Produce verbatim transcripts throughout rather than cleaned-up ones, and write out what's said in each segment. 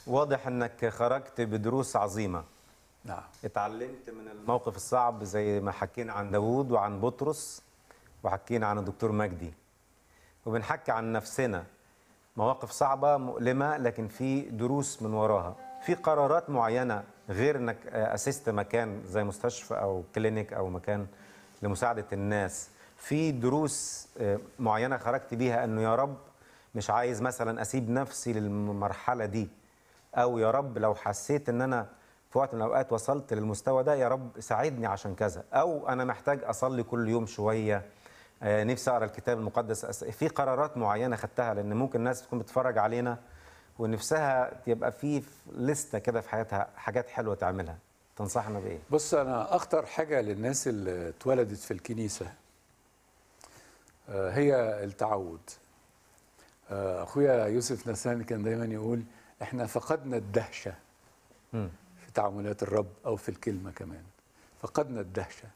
واضح انك خرجت بدروس عظيمة. نعم. اتعلمت من الموقف الصعب زي ما حكينا عن داوود وعن بطرس وحكينا عن الدكتور مجدي، وبنحكي عن نفسنا. مواقف صعبة مؤلمة لكن في دروس من وراها، في قرارات معينة غير انك اسست مكان زي مستشفى او كلينيك او مكان لمساعدة الناس. في دروس معينة خرجت بيها انه يا رب مش عايز مثلا اسيب نفسي للمرحلة دي، او يا رب لو حسيت ان انا في وقت من الاوقات وصلت للمستوى ده يا رب ساعدني عشان كذا، او انا محتاج اصلي كل يوم شوية، آه نفسي اقرا الكتاب المقدس. في قرارات معينة خدتها لان ممكن الناس تكون بتتفرج علينا ونفسها يبقى في لستة كده في حياتها حاجات حلوة تعملها. تنصحنا بايه؟ بص، انا اخطر حاجه للناس اللي اتولدت في الكنيسه هي التعود. اخويا يوسف نسان كان دايما يقول احنا فقدنا الدهشه م. في تعاملات الرب او في الكلمه كمان، فقدنا الدهشه.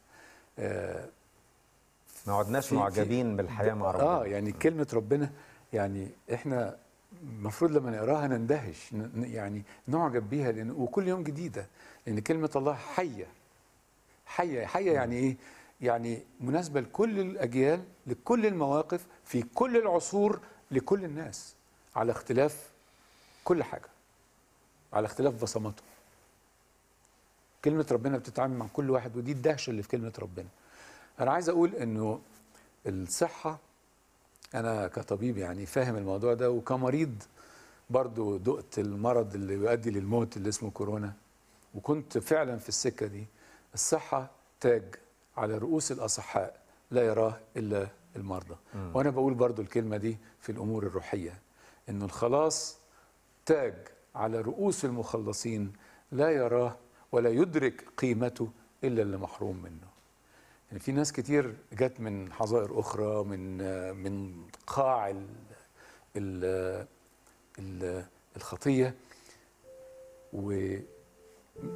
ما عدناش معجبين بالحياه مع ربنا. اه يعني كلمه ربنا، يعني احنا المفروض لما نقراها نندهش، يعني نعجب بيها، لان وكل يوم جديده، لان كلمه الله حيه حيه حيه. يعني ايه؟ يعني مناسبه لكل الاجيال، لكل المواقف، في كل العصور، لكل الناس، على اختلاف كل حاجه، على اختلاف بصماته. كلمه ربنا بتتعامل مع كل واحد، ودي الدهشه اللي في كلمه ربنا. انا عايز اقول انه الصحه، انا كطبيب يعني فاهم الموضوع ده، وكمريض برضو دقت المرض اللي يؤدي للموت اللي اسمه كورونا، وكنت فعلا في السكه دي. الصحه تاج على رؤوس الاصحاء لا يراه الا المرضى. م. وانا بقول برضو الكلمه دي في الامور الروحيه، انه الخلاص تاج على رؤوس المخلصين لا يراه ولا يدرك قيمته الا اللي محروم منه. يعني في ناس كتير جت من حظائر اخرى، من من قاع ال ال ال الخطيه، و